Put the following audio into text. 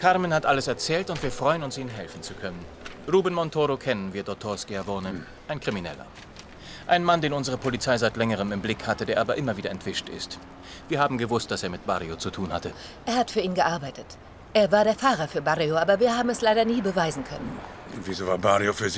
Carmen hat alles erzählt und wir freuen uns, Ihnen helfen zu können. Ruben Montoro kennen wir, Dr. Schiavone. Ein Krimineller. Ein Mann, den unsere Polizei seit längerem im Blick hatte, der aber immer wieder entwischt ist. Wir haben gewusst, dass er mit Barrio zu tun hatte. Er hat für ihn gearbeitet. Er war der Fahrer für Barrio, aber wir haben es leider nie beweisen können. Und wieso war Barrio für Sie